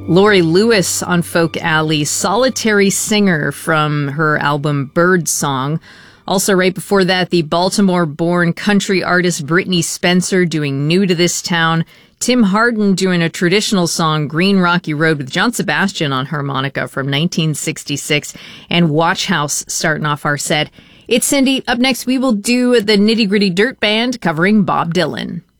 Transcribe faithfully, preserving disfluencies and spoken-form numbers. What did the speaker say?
Lori Lewis on Folk Alley, Solitary Singer from her album Birdsong. Also right before that, the Baltimore-born country artist Brittney Spencer doing New to This Town. Tim Hardin doing a traditional song, Green Rocky Road, with John Sebastian on harmonica from nineteen sixty-six. And Watch House starting off our set. It's Cindy. Up next, we will do the Nitty Gritty Dirt Band covering Bob Dylan.